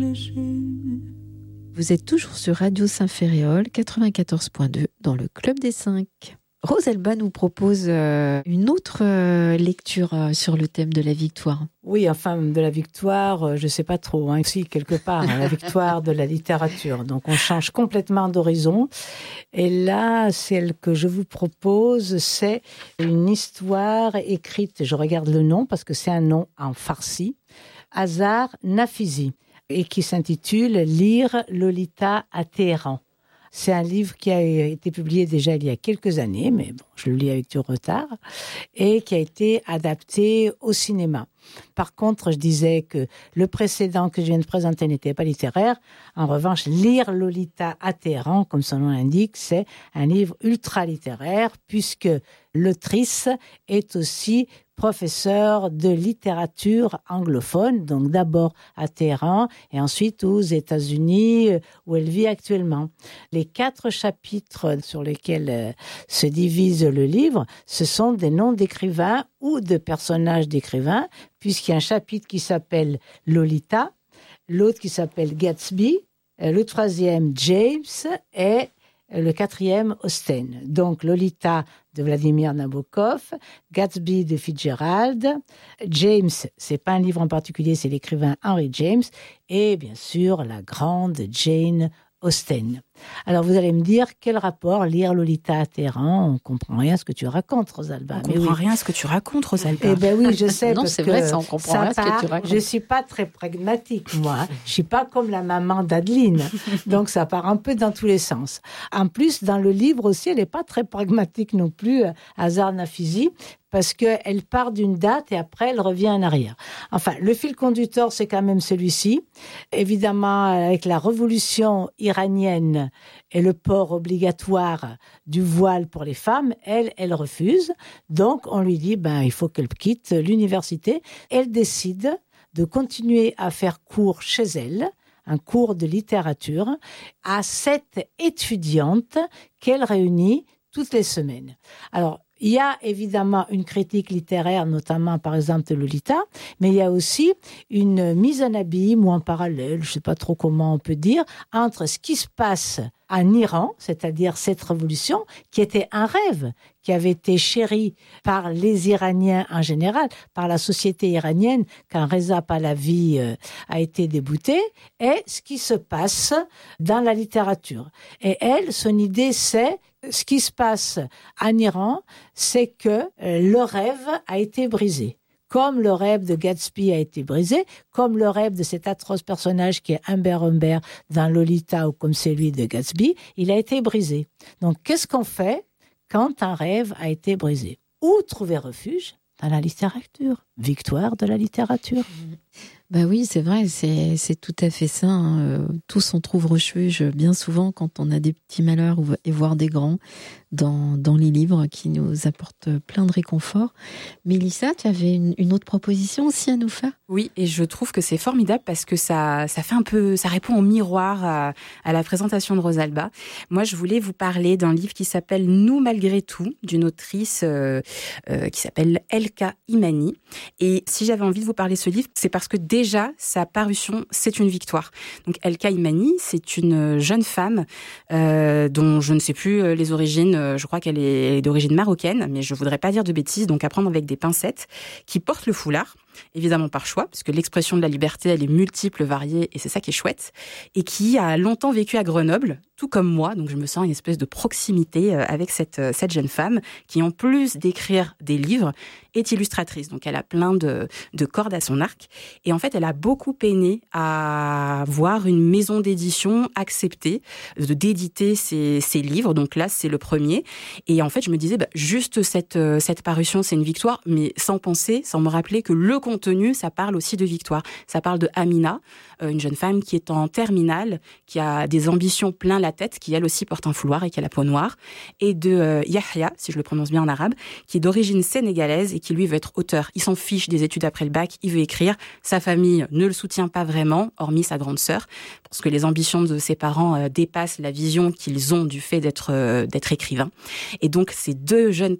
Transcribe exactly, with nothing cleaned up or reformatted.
Vous êtes toujours sur Radio Saint-Ferréol, quatre-vingt-quatorze point deux, dans le Club des Cinq. Rosalba nous propose euh, une autre euh, lecture euh, sur le thème de la victoire. Oui, enfin, de la victoire, euh, je ne sais pas trop, hein, si, quelque part, hein, la victoire de la littérature. Donc, on change complètement d'horizon. Et là, celle que je vous propose, c'est une histoire écrite, je regarde le nom, parce que c'est un nom en farsi, Azar Nafizi, et qui s'intitule « Lire Lolita à Téhéran ». C'est un livre qui a été publié déjà il y a quelques années, mais bon, je le lis avec du retard, et qui a été adapté au cinéma. Par contre, je disais que le précédent que je viens de présenter n'était pas littéraire. En revanche, Lire Lolita à Téhéran, comme son nom l'indique, c'est un livre ultra littéraire, puisque l'autrice est aussi professeure de littérature anglophone, donc d'abord à Téhéran et ensuite aux États-Unis où elle vit actuellement. Les quatre chapitres sur lesquels se divise le livre, ce sont des noms d'écrivains ou de personnages d'écrivains, puisqu'il y a un chapitre qui s'appelle Lolita, l'autre qui s'appelle Gatsby, le troisième James et le quatrième Austen. Donc Lolita de Vladimir Nabokov, Gatsby de Fitzgerald, James, c'est pas un livre en particulier, c'est l'écrivain Henry James, et bien sûr la grande Jane Austen. Alors vous allez me dire, quel rapport lire Lolita à Téhéran? On comprend rien à ce que tu racontes, Rosalba. On comprend oui. rien à ce que tu racontes, Rosalba. Eh ben oui, je sais. Non, parce c'est que vrai, ça, on comprend ça rien à ce part, que tu racontes. Je suis pas très pragmatique, moi. Je suis pas comme la maman d'Adeline. Donc ça part un peu dans tous les sens. En plus, dans le livre aussi, elle est pas très pragmatique non plus, Azar Nafizi, parce qu'elle part d'une date et après elle revient en arrière. Enfin, le fil conducteur, c'est quand même celui-ci. Évidemment, avec la révolution iranienne et le port obligatoire du voile pour les femmes, elle, elle refuse. Donc, on lui dit, ben, il faut qu'elle quitte l'université. Elle décide de continuer à faire cours chez elle, un cours de littérature, à sept étudiantes qu'elle réunit toutes les semaines. Alors, il y a évidemment une critique littéraire, notamment par exemple de Lolita, mais il y a aussi une mise en abîme ou en parallèle, je ne sais pas trop comment on peut dire, entre ce qui se passe en Iran, c'est-à-dire cette révolution, qui était un rêve, qui avait été chéri par les Iraniens en général, par la société iranienne, quand Reza Pahlavi euh, a été débouté, et ce qui se passe dans la littérature. Et elle, son idée, c'est ce qui se passe en Iran, c'est que euh, le rêve a été brisé. Comme le rêve de Gatsby a été brisé, comme le rêve de cet atroce personnage qui est Humbert Humbert dans Lolita ou comme celui de Gatsby, il a été brisé. Donc, qu'est-ce qu'on fait quand un rêve a été brisé? Où trouver refuge? Dans la littérature. Victoire de la littérature. Bah oui, c'est vrai, c'est, c'est tout à fait ça. Hein. Tous on trouve refuge bien souvent quand on a des petits malheurs et voire des grands dans, dans les livres qui nous apportent plein de réconfort. Mélissa, tu avais une, une autre proposition aussi à nous faire? Oui, et je trouve que c'est formidable parce que ça, ça fait un peu, ça répond au miroir à, à la présentation de Rosalba. Moi, je voulais vous parler d'un livre qui s'appelle Nous malgré tout, d'une autrice euh, euh, qui s'appelle Elka Imani. Et si j'avais envie de vous parler de ce livre, c'est parce que déjà, sa parution, c'est une victoire. Donc, Elka Imani, c'est une jeune femme euh, dont je ne sais plus les origines. Je crois qu'elle est d'origine marocaine, mais je voudrais pas dire de bêtises, donc à prendre avec des pincettes, qui porte le foulard. Évidemment par choix, parce que l'expression de la liberté, elle est multiple, variée, et c'est ça qui est chouette, et qui a longtemps vécu à Grenoble, tout comme moi, donc je me sens une espèce de proximité avec cette, cette jeune femme, qui en plus d'écrire des livres, est illustratrice, donc elle a plein de, de cordes à son arc, et en fait elle a beaucoup peiné à voir une maison d'édition accepter de, d'éditer ses, ses livres, donc là c'est le premier, et en fait je me disais, bah, juste cette, cette parution c'est une victoire, mais sans penser, sans me rappeler que le contenu, ça parle aussi de victoire. Ça parle de Amina, une jeune femme qui est en terminale, qui a des ambitions plein la tête, qui elle aussi porte un foulard et qui a la peau noire, et de euh, Yahya, si je le prononce bien en arabe, qui est d'origine sénégalaise et qui lui veut être auteur. Il s'en fiche des études après le bac, il veut écrire. Sa famille ne le soutient pas vraiment, hormis sa grande sœur, parce que les ambitions de ses parents euh, dépassent la vision qu'ils ont du fait d'être, euh, d'être écrivain. Et donc, ces deux jeunes